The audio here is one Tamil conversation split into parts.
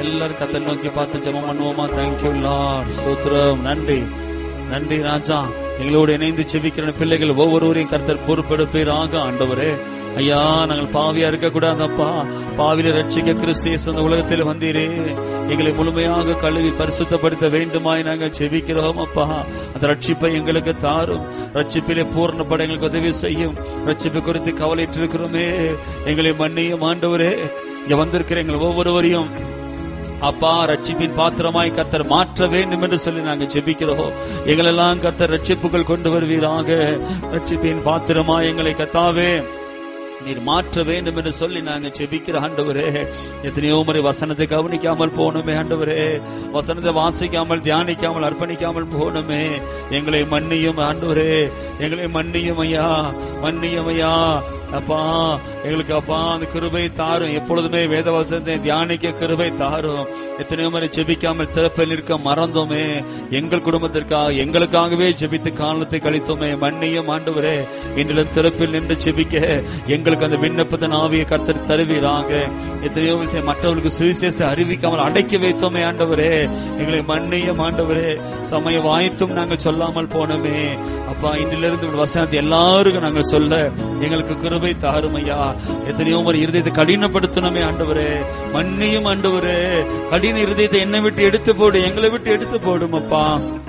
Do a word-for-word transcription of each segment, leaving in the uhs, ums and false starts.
எல்லாரும் கர்த்தரை நோக்கி பார்த்து ஜெபம் பண்ணுவோமா? Thank you Lord. ஸ்தோத்திரம். நன்றி நன்றி ராஜா. எங்களோடு இணைந்து ஜெபிக்கிற பிள்ளைகள் ஒவ்வொருவரையும் கர்த்தர் பொறுப்பெடுப்பீராக. ஆண்டவரே ஐயா, நாங்கள் பாவியா இருக்க கூடாதப்பா. பாவில ரட்சிக்க கிறிஸ்து இயேசு இந்த உலகத்தில் வந்தீரே, எங்களை முழுமையாக கழுவி பரிசுத்தப்படுத்த வேண்டுமாய் நாங்கள் ஜெபிக்கிறோம் அப்பா. அந்த ரட்சிப்பை எங்களுக்கு தாரும். ரட்சிப்பிலே பூர்ணப்பட எங்களுக்கு உதவி செய்யும். ரட்சிப்பை குறித்து கவலையிட்டு இருக்கிறோமே, எங்களை மன்னியும் ஆண்டவரே. இங்க வந்திருக்கிற எங்கள் ஒவ்வொருவரையும் அப்பா ரட்சிப்பின் பாத்திரமாய் கர்த்தர் மாற்ற வேண்டும் என்று சொல்லி நாங்கள் ஜெபிக்கிறோம். எங்களெல்லாம் கர்த்தர் ரட்சிப்புகள் கொண்டு வருவீராக. ரட்சிப்பின் பாத்திரமாய் எங்களை கர்த்தாவே நீர் மாற்ற வேண்டும் என்று சொல்லி நாங்க ஜெபிக்கிற ஆண்டவரே. எத்தனையோ முறை வசனத்தை கவனிக்காமல் போனோமே ஆண்டவரே, வசனத்தை வாசிக்காமல் தியானிக்காமல் அர்ப்பணிக்காமல் போனோமே. எங்களை மன்னியும் ஆண்டவரே, எங்களை மன்னியும் ஐயா, மன்னியும் ஐயா அப்பா. எங்களுக்கு அப்பா அந்த கிருபை தாரும். எப்பொழுதுமே வேத வசனத்தை தியானிக்க கிருபை தாரும். எத்தனையோ முறை ஜெபிக்காமல் திறப்பில் இருக்க மறந்தோமே. எங்கள் குடும்பத்திற்காக எங்களுக்காகவே ஜெபித்து காலத்தை கழித்தோமே. மன்னியும் ஆண்டவரே. இன்றில திறப்பில் நின்று ஜெபிக்க எங்களுக்கு அந்த விண்ணப்பத்தின் ஆவியை கர்த்தர் தருவீராக. எத்தனையோ விஷயம் மற்றவர்களுக்கு சுவிசேஷத்தை அறிவிக்காமல் அடக்கி வைத்தோமே ஆண்டவரே. எங்களை மன்னியும் ஆண்டவரே. சமய வாய்த்தும் நாங்கள் சொல்லாமல் போனோமே அப்பா. இன்றிலிருந்து வசனத்தை எல்லாருக்கும் நாங்கள் சொல்ல எங்களுக்கு கிருபை தாரும் ஐயா. எத்தனையோ ஒரு இருதயத்தை கடினப்படுத்தணுமே ஆண்டவரே. மன்னியும் ஆண்டவரே. கடின இருதயத்தை என்னை விட்டு எடுத்து போடு, எங்களை விட்டு எடுத்து போடும் அப்பா.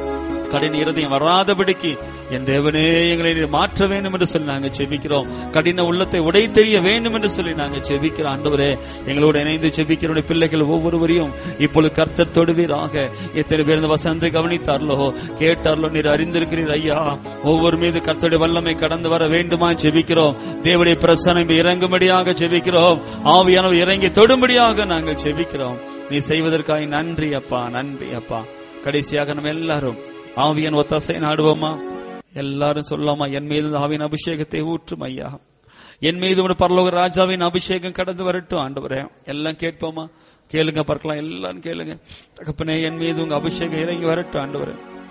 கடின இருதயம் வராதபடிக்கு என் தேவனே எங்களை மாற்ற வேண்டும் என்று சொல்லி நாங்கள் ஜெபிக்கிறோம். கடின உள்ளத்தை உடை தெரிய வேண்டும் என்று சொல்லி நாங்கள் ஜெபிக்கிறோம் ஆண்டவரே. எங்களோடு இணைந்து ஜெபிக்கிற பிள்ளைகள் ஒவ்வொருவரையும் இப்பொழுது கர்த்தர் தொடுவீராக. எத்தனை பேர் இந்த வசனத்தை கவனித்தார்களோ கேட்டார்களோ நீர் அறிந்திருக்கிறீர் ஐயா. ஒவ்வொரு மீது கர்த்தருடைய வல்லமை கடந்து வர வேண்டுமா ஜெபிக்கிறோம். தேவனுடைய பிரசன்னம் இறங்கும்படியாக ஜெபிக்கிறோம். ஆவியானவர் இறங்கி தொடும்படியாக நாங்கள் ஜெபிக்கிறோம். நீ செய்வதற்காக நன்றி அப்பா, நன்றி அப்பா. கடைசியாக நம்ம எல்லாரும் ஆவியன் ஒத்தாசை நாடுவோமா? எல்லாரும் சொல்லாமா? என் மீது ஆவியின் அபிஷேகத்தை ஊற்றும் ஐயா. என் மீது ஒரு பரலோக ராஜாவின் அபிஷேகம் கடந்து வரட்டும் ஆண்டவரே. எல்லாம் கேட்போமா? கேளுங்க பார்க்கலாம், எல்லாரும் கேளுங்க. தகப்பனே, என் மீது உங்க அபிஷேகம் இறங்கி வரட்டும் ஆண்டவரே.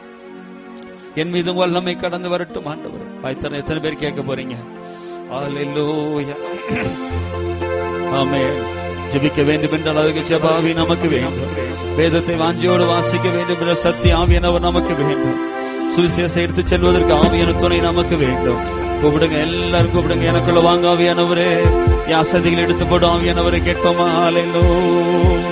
என் மீது உங்க வல்லமை கடந்து வரட்டும் ஆண்டவரே. வாய்த்தன எத்தனை பேர் கேட்க போறீங்க? அல்லேலூயா. ஆமென். ஜெபிக்க வேண்டும் என்றால் அதுக்கு ஜெபாவி நமக்கு வேண்டும். வேதத்தை வாஞ்சியோடு வாசிக்க வேண்டும் என்ற சத்திய ஆவியானவர் நமக்கு வேண்டும். சுவிசேஷத்தை எடுத்து செல்வதற்கு ஆவியான துணை நமக்கு வேண்டும். கூப்பிடுங்க, எல்லாரும் கூப்பிடுங்க. எனக்குள்ள வாங்க ஆவியானவரே. என் அசதிகள் எடுத்து போடும் ஆவியானவரை கேட்போமா? அல்லேலூயா.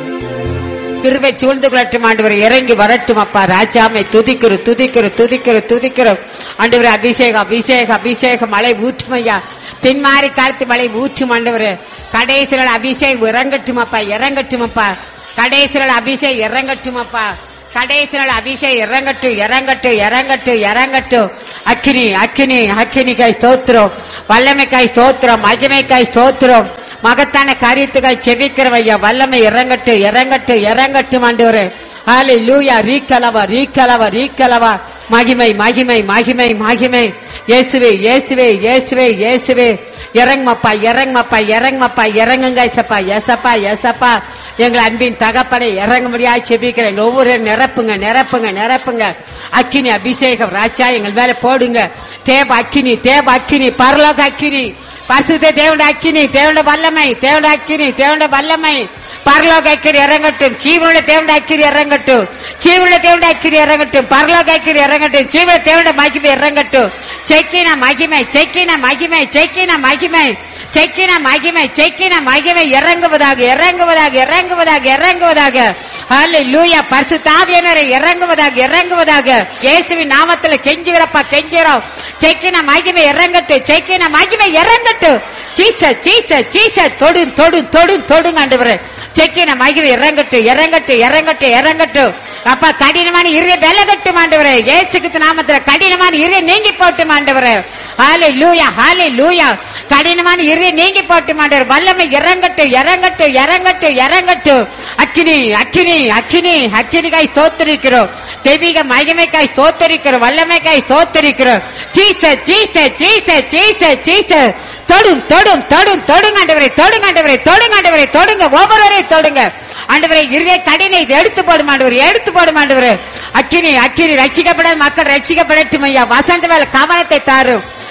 கிருபை சூழ்ந்து கொள்ளட்டும் ஆண்டவரை. இறங்கி வரட்டும் அப்பா. ராஜாமை துதிக்கிறோம் துதிக்கிறோம் துதிக்கிறோம் துதிக்கிறோம் ஆண்டவரே. அபிஷேகம் அபிஷேகம் அபிஷேகம் மழை ஊற்றுமையா. பின்மாறி காலத்து மழை ஊற்றும் ஆண்டவரே. கடைசிகள் அபிஷேகம் இறங்கட்டும் அப்பா, இறங்கட்டும் அப்பா. கடைசிகள் அபிஷேகம் இறங்கட்டும் அப்பா. கடைசி நாள் அபிஷேகம் இறங்கட்டும் இறங்கட்டும் இறங்கட்டும் இறங்கட்டும். அக்கினி அக்கினி அக்கினிக்காய் ஸ்தோத்திரம், வல்லமைக்காய் ஸ்தோத்திரம், மகிமைக்காய் ஸ்தோத்திரம். மகத்தான காரியத்துக்காய் செபிக்கிறவையா. வல்லமை இறங்கட்டும் இறங்கட்டும் இறங்கட்டும் ஆண்டவரே. ஹல்லேலூயா. ரீக்கலவா ரீக்கலவா ரீக்கலவா. மகிமை மகிமை மகிமை மகிமை. இயேசுவே இயேசுவே இயேசுவே இயேசுவே. இறங்குமப்பா இறங்குமப்பா இறங்குமப்பா இறங்குங்க ஏசப்பா. ஏசப்பா ஏசப்பா. எங்கள் அன்பின் தகப்பனை இறங்க முடியாது செபிக்கிறேன். ஒவ்வொரு நிரப்புங்க நிரப்புங்க நிரப்புங்க. அக்கினி அபிஷேகம் ராஜா எங்கள் மேல போடுங்க. தேவ அக்கினி தேவ அக்கினி பரலோக அக்கினி பரிசுத்த தேவனுடைய அக்கினி தேவனுடைய வல்லமை தேவனுடைய அக்கினி தேவனுடைய வல்லமை பரலோக அக்கினி இறங்கட்டும். ஜீவனுடைய தேவனுடைய அக்கினி இறங்கட்டும். ஜீவனுடைய தேவனுடைய அக்கினி இறங்கட்டும். பரலோக அக்கினி இறங்கட்டும். ஜீவனுடைய தேவனுடைய மகிமை இறங்கட்டும். செக்கின மகிமை செக்கின மகிமை செக்கின மகிமை செக்கின மகிமை செக்கின மகிமை இறங்குவதாக இறங்குவதாக இறங்குவதாக இறங்குவதாக. ஹல்லேலூயா. பரிசுத்த ஆவியானவரே இறங்குவதாக இறங்குவதாக. இயேசுவின் நாமத்தில் கெஞ்சுகிறப்பா கெஞ்சுகிறோம். செக்கின மகிமை இறங்கட்டும். செக்கின மகிமை இறங்கட்டும். சீச சீச சீச தொடு தொடு தொடு தொடுங்க ஆண்டவரே. செக்கின மகிமை இறங்கட்டும் இறங்கட்டும் இறங்கட்டும் இறங்கட்டும் அப்பா. கடினமான இருதயம் விலகட்டும் ஆண்டவரே. இயேசு கிறிஸ்து நாமத்தில் கடினமான இருதயம் நீங்கி போட்டும் ஆண்டவரே. ஹல்லேலூயா ஹல்லேலூயா. கடினமான இருதயம் நீங்கி போட்டும் ஆண்டவரே. வல்லமை இறங்கட்டும் இறங்கட்டும் இறங்கட்டும் இறங்கட்டும். அக்கினி அக்கினி அக்கினி அக்கினிக்காய் ஸ்தோத்திரிக்கிறோம். தெய்வீக மகிமைக்காய் ஸ்தோத்திரிக்கிறோம். வல்லமைக்காய் ஸ்தோத்திரிக்கிறோம். சீச சீச சீச சீச சீச. தொடும் தொடும் தொடும் தொடுங்க ஆண்டவரே. தொடுங்க ஆண்டவரே. தொடுங்க ஆண்டவரே. தொடுங்க ஒவ்வொருவரையும் தொடுங்க ஆண்டவரே. இருதய கடினை எடுத்து போடும் ஆண்டவரே. எடுத்து போடும் ஆண்டவரே. அக்கினி அக்கினி ரட்சிக்கப்படாத மக்கள் ரட்சிக்கப்படட்டும் ஐயா. வசந்த மேல கவனத்தை தாரும்.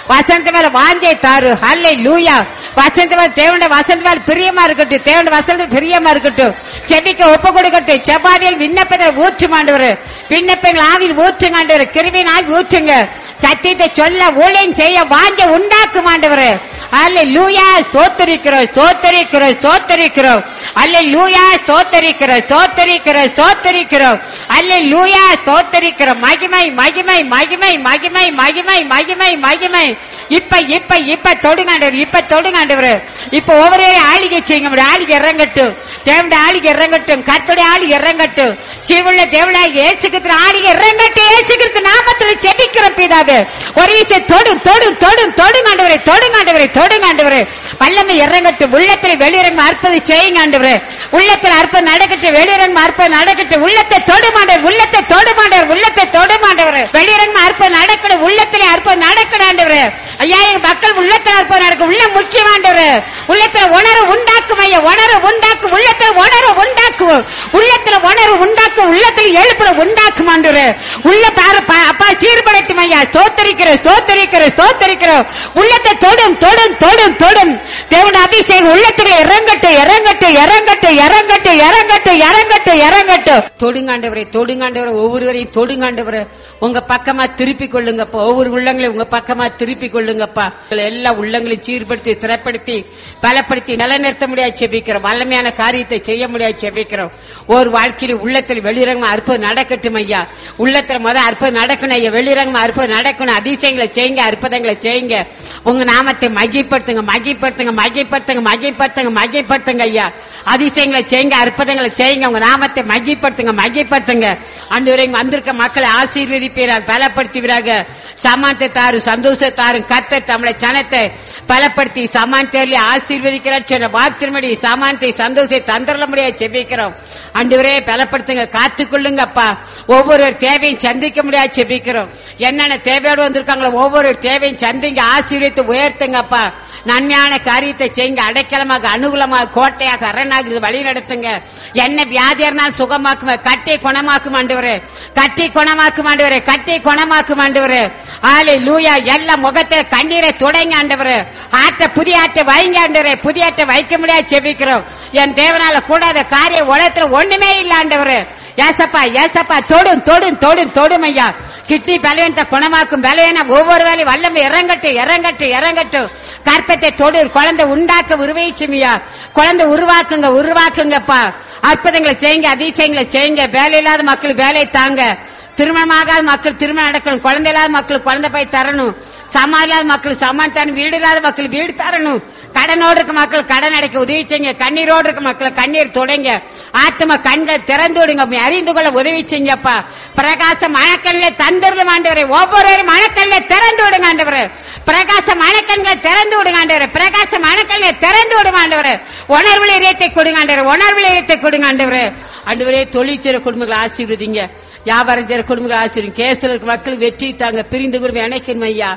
வசனத்து மேல வாஞ்சை தாரு. ஹல்லேலூயா. வசனத்து மேல தேவனுடைய வசனத்து மேல பிரியமா இருக்கட்டும். தேவனுடைய வசனத்துல பிரியமா இருக்கட்டும். செவிக்க ஒப்பு கொடுக்கட்டும். செவ்வாயில் விண்ணப்பத்தை ஊற்றும் ஆண்டவரே. விண்ணப்பங்கள் ஆவில் ஊற்றுங்க ஆண்டவரே. கிருபையினால் ஊற்றுங்க. சத்தியத்தை சொல்ல ஊழியம் செய்ய வாஞ்ச உண்டாக்கும் ஆண்டவரே. அல்லேலூயா. ஸ்தோத்திரிக்கிறோம் ஸ்தோத்திரிக்கிறோம் ஸ்தோத்திரிக்கிறோம். அல்லேலூயா. ஸ்தோத்திரிக்கிறோம் ஸ்தோத்திரிக்கிறோம் ஸ்தோத்திரிக்கிறோம். அல்லேலூயா. ஸ்தோத்திரிக்கிறோம். மகிமை மகிமை மகிமை மகிமை மகிமை மகிமை மகிமை. இப்ப இப்ப இப்ப தொடுங்க ஆண்டவரே. இப்ப தொடுங்க ஆண்டவரே. இப்ப ஒவ்வொரு ஆளிகை செய்யுங்க. ஆளிகை இறங்கட்டும். தேவனுடைய ஆளிகை இறங்கட்டும். கர்த்தருடைய ஆளிகை இறங்கட்டும். ஜீவனுள்ள தேவனாகிய இயேசு கிறிஸ்து ஆளிகை இறங்கட்டும். இயேசு கிறிஸ்து நாமத்தில் ஜெபிக்கிறோம் பிதாவே. ஒரு விஷயம் தொடு தொடு தொடு தொடுங்க ஆண்டவரே. தொடுங்க ஆண்டவரே. தொடுங்க ஆண்டவரே. வல்லமை இறங்கட்டும். உள்ளத்தில் வெளியிறங்க அற்புதம் செய்யுங்க ஆண்டவரே. உள்ளத்தில் அற்புதம் நடக்கட்டும். வெளியிறங்க அற்புதம் நடக்கட்டும். உள்ளத்தை தொடுமாண்டவர். உள்ளத்தை தொடுமாண்டவர். உள்ளத்தை தொடுமாண்டவர். வெளியிறங்க அற்புதம் நடக்கணும். உள்ளத்திலே அற்புதம் நடக்கணும் ஆண்டவரே. ஐயா எங்க மக்கள் உள்ளத்தில் அற்புதம் நடக்கும். உள்ள முக்கியமாண்டவர். உள்ளத்தில் உணர்வு உண்டாக்கும் ஐயா. உணர்வு உண்டாக்கும். உள்ளத்தில் உணர்வு உண்டாக்கும். உள்ளத்தில் உணர்வு உண்டாக்கும். உள்ளத்தில் எழுப்புற உண்டாக்கும் ஆண்டவரே. உள்ள அப்பா சீர்படுத்தும் ஐயா. ஸ்தோத்திரிக்கிறோம் ஸ்தோத்திரிக்கிறோம் ஸ்தோத்திரிக்கிறோம். உள்ளத்தை தொடும் தொடும் தொடும் தொடும். தேவனுடைய அபிஷேகம் உள்ளத்தில் இறங்கட்டும் இறங்கட்டும் இறங்கட்டும் இறங்கட்டும் இறங்கட்டும் இறங்கட்டும் இறங்கட்டும். தொடுங்காண்டவரை தொடுங்காண்டவரை. ஒவ்வொருவரையும் தொடுங்காண்டவரை. உங்க பக்கமா திருப்பி கொள்ளுங்கப்பா. ஒவ்வொரு உள்ளங்களையும் உங்க பக்கமா திருப்பி கொள்ளுங்கப்பா. எல்லா உள்ளங்களையும் சீர்படுத்தி சிறப்படுத்தி பலப்படுத்தி நிலைநிறுத்த முடியாது செபிக்கிறோம். வல்லமையான காரியத்தை செய்ய முடியாது செபிக்கிறோம். ஒரு வாழ்க்கையில் உள்ளத்தில் வெளிரங்கமா அற்புதம் நடக்கட்டும் ஐயா. உள்ளத்துல முதல் அற்புதம் நடக்கணும் ஐயா. வெளிரங்கமா அற்புதம் நடக்கணும். அதிசயங்களை செய்யுங்க. அற்புதங்களை செய்யுங்க. உங்க நாமத்தை மகிப்படுத்துங்க மகிப்படுத்துங்க மகிப்படுத்துங்க மகிப்படுத்துங்க மகிப்படுத்துங்க ஐயா. அதிசயங்களை செய்யுங்க. அற்புதங்களை செய்யுங்க. உங்க நாமத்தை மகிப்படுத்துங்க மகிப்படுத்துங்க. ஆண்டவரே வந்திருக்க மக்களை ஆசீர்வதிப்பீராக பலப்படுத்துவீராக. சமானத்தை தாரு சந்தோஷத்தை தாரு. கர்த்தர் தம்முடைய சனத்தை பலப்படுத்தி சமானத்தை ஆசீர்வதிக்கிறார் சொன்ன வார்த்தையின்படி சமானத்தை சந்தோஷத்தை தந்திர முடியாது செபிக்கிறோம். ஆண்டவரே பலப்படுத்துங்க. காத்துக்கொள்ளுங்க அப்பா. ஒவ்வொரு தேவையும் சந்திக்க முடியாது செபிக்கிறோம். என்னென்ன தேவையோடு வந்திருக்காங்களோ ஒவ்வொரு தேவையும் சந்திங்க. ஆசீர்வதித்து உயர்த்துங்க அப்பா. நன்மையான காரியத்தை செய்யுங்க. அடைக்கலமாக அனுகூலமாக கோட்டையாக அரணாக வழி நடத்துங்க. என்ன வியாதியா இருந்தாலும் சுகமாக்குங்க. கட்டி குணமாக்கும் ஆண்டவரே. கட்டி குணமாக்கும் ஆண்டவரே. கட்டி குணமாக்கும் ஆண்டவரே. அல்லேலூயா. எல்லா முகத்தை கண்ணீரை தொடங்க ஆண்டவரே. ஆற்ற புதிய ஆற்றை வைங்க ஆண்டவரே. புதிய ஆற்றை வைக்க முடியாது செபிக்கிறோம். என் தேவனால கூடாத காரியம் உலகத்துல ஒண்ணுமே இல்ல ஆண்டவரே. ஏசப்பா ஏசப்பா தொடும் தொடும் தொடும் தொடும் ஐயா. கிட்னி பலவீனத்தை குணமாக்கும். பலவீன ஒவ்வொரு வேலையும் வல்லமை இறங்கட்டும் இறங்கட்டும் இறங்கட்டும். கற்பத்தை தொடு. குழந்தை உண்டாக்க உருவாச்சுமியா. குழந்தை உருவாக்குங்க உருவாக்குங்கப்பா. அற்புதங்களை செய்யுங்க. அதிசயங்களை செய்யுங்க. வேலை இல்லாத மக்கள் வேலை தாங்க. திருமணமாகாத மக்கள் திருமணம் நடக்கணும். குழந்தை இல்லாத மக்களுக்கு குழந்தை போய் தரணும். சமான் இல்லாத மக்கள் சமான் தரணும். வீடு இல்லாத மக்கள் வீடு தரணும். கடனோடு இருக்க மக்கள் கடன் அடைக்க உதவி செய்யுங்க. கண்ணீரோடு இருக்க மக்கள் கண்ணீர் தொடங்க. ஆத்ம கண்களை திறந்து விடுங்க. அறிந்து கொள்ள உதவி செய்யுங்கப்பா. பிரகாச மணக்கண்களை தந்துடலும் ஆண்டவரே. ஒவ்வொரு மணக்கண்களை திறந்து விடுங்க ஆண்டவரே. பிரகாச மணக்கண்களை திறந்து விடுங்க ஆண்டவரே. பிரகாச மணக்கண்களை திறந்து விடுங்க ஆண்டவரே. உணர்வுல இறையத்தை கொடுங்க ஆண்டவரே. உணர்வுல இறையத்தை கொடுங்க ஆண்டவரே. ஆண்டவரே தொழிற்சிற குடும்பங்களை ஆசீர்வதிங்க. வியாபாரம் செய்யற குடும்பங்களை ஆசீர்வதிங்க. கேஸ்ல இருக்க மக்கள் வெற்றி தாங்க. பிரிந்து குடும்பம் இணைக்கணும் ஐயா.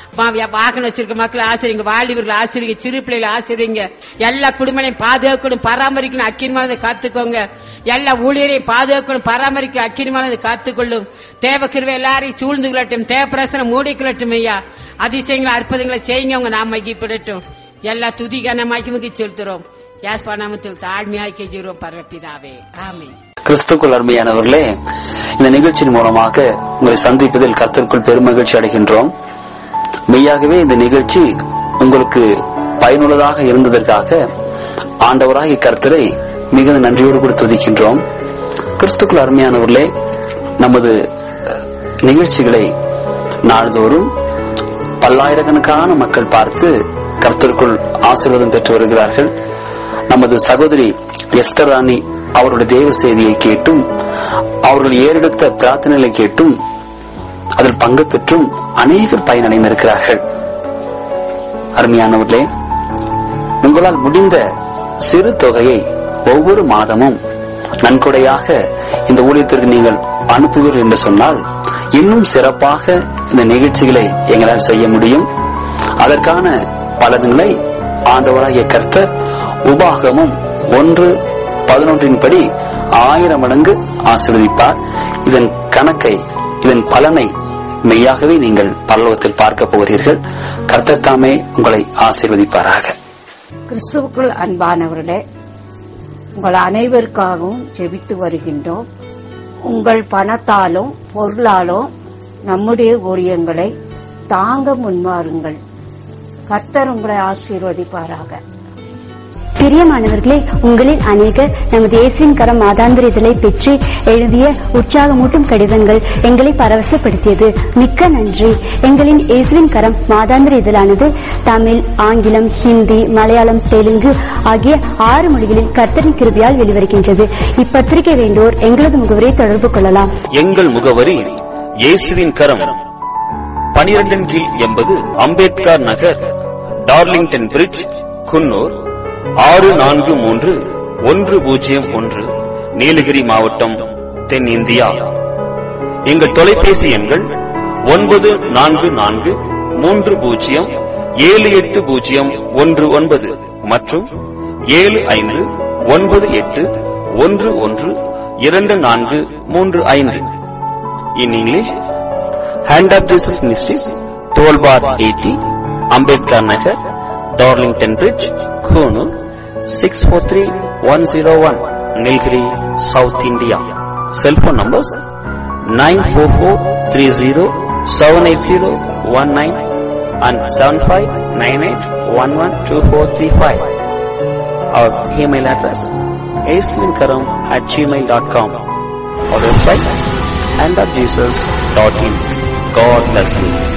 வாகனம் வச்சிருக்க மக்களை ஆசிரியங்க. வாலிபர்களை ஆசிரியங்க. சிறு பிள்ளைகளை ஆசிரியங்க. எல்லா குடும்பங்களையும் பாதுகாக்கணும் பராமரிக்கணும். அக்கிரமானதை காத்துக்கோங்க. எல்லா ஊழியரையும் பாதுகாக்கணும் பராமரிக்க அக்கிரமானதை காத்துக்கொள்ளும். தேவ கிருபை எல்லாரையும் சூழ்ந்து கொள்ளட்டும். தேவ பிரசனம் மூடிக்கொள்ளட்டும் ஐயா. அதிசயங்களை அற்புதங்களை செய்யுங்க. உங்க நாம் மகிப்படட்டும். எல்லா துதிக்கான மகிமுகி செலுத்துறோம். யாஸ்பா நாமத்தில் தாழ்மையாய் கெஞ்சுகிறோம் பரப்பிதாவே. ஆமென். கிறிஸ்துக்குள் அருமையானவர்களே, இந்த நிகழ்ச்சியின் மூலமாக உங்களை சந்திப்பதில் கர்த்தருக்குள் பெருமகிழ்ச்சி அடைகின்றோம். மெய்யாகவே இந்த நிகழ்ச்சி உங்களுக்கு பயனுள்ளதாக இருந்ததற்காக ஆண்டவராகிய கர்த்தரை மிகுந்த நன்றியோடு கூட துதிக்கின்றோம். கிறிஸ்துக்குள் அருமையானவர்களே, நமது நிகழ்ச்சிகளை நாள்தோறும் பல்லாயிரக்கணக்கான மக்கள் பார்த்து கர்த்தருக்குள் ஆசீர்வாதம் பெற்று வருகிறார்கள். நமது சகோதரி எஸ்தர் ராணி அவருடைய தேவ செய்தியை கேட்டும் அவர்கள் ஏறெடுத்த பிரார்த்தனைகளை கேட்டும் அதில் பங்கு பெற்றும் அநேகர் பயனடைந்திருக்கிறார்கள். அருமையானவர்களே, உங்களால் முடிந்த சிறு தொகையை ஒவ்வொரு மாதமும் நன்கொடையாக இந்த ஊழியத்திற்கு நீங்கள் அனுப்புவீர்கள் என்று சொன்னால் இன்னும் சிறப்பாக இந்த நிகழ்ச்சிகளை எங்களால் செய்ய முடியும். அதற்கான பலன்களை ஆண்டவராகிய கர்த்தர் உபாகமும் ஒன்று பதினொன்றின் படி ஆயிரம் மடங்கு ஆசீர்வதிப்பார். இதன் கணக்கை இதன் பலனை மெய்யாகவே நீங்கள் பரலோகத்தில் பார்க்க போகிறீர்கள். கர்த்தர் தாமே உங்களை ஆசீர்வதிப்பாராக. கிறிஸ்துவுக்குள் அன்பானவர்களே, உங்கள் அனைவருக்காகவும் ஜெபித்து வருகின்றோம். உங்கள் பணத்தாலும் பொருளாலும் நம்முடைய ஊழியங்களை தாங்க முன்வாருங்கள். கர்த்தர் உங்களை ஆசீர்வதிப்பாராக. பிரியமானவர்களே, உங்களில் அநேகர் நமது இயேசுவின் கரம் மாதாந்திர இதழை பெற்று எழுதிய உற்சாகமூட்டும் கடிதங்கள் எங்களை பரவசப்படுத்தியது. மிக்க நன்றி. எங்களின் இயேசுவின் கரம் மாதாந்திர இதழானது தமிழ், ஆங்கிலம், ஹிந்தி, மலையாளம், தெலுங்கு ஆகிய ஆறு மொழிகளில் கர்த்தரின் கிருபையால் வெளிவருகின்றது. இப்பத்திரிகை வேண்டோர் எங்களது முகவரியை தொடர்பு கொள்ளலாம். எங்கள் முகவரி இயேசுவின் கரம், பனிரெண்டின் கீழ் எண்பது அம்பேத்கர் நகர், டார்லிங்டன் பிரிட்ஜ், குன்னூர் ஆறு நான்கு மூன்று ஒன்று பூஜ்ஜியம் ஒன்று, நீலகிரி மாவட்டம், தென் இந்தியா. எங்கள் தொலைபேசி எண்கள் ஒன்பது நான்கு நான்கு மூன்று பூஜ்ஜியம் ஏழு எட்டு பூஜ்ஜியம் ஒன்று ஒன்பது மற்றும் ஏழு ஐந்து ஒன்பது எட்டு ஒன்று ஒன்று இரண்டு நான்கு மூன்று ஐந்து. In English, Hand of Jesus Ministries, twelve bar eighty, Ambedkar Nagar, Darlington Bridge, Konoor, six four three one zero one, Nilgiri, South India. Cell phone numbers nine four four three zero seven eight zero one nine and seven five nine eight one one two four three five. Our email address aislinkaram at gmail dot com. Our website hand of jesus dot in. God bless you.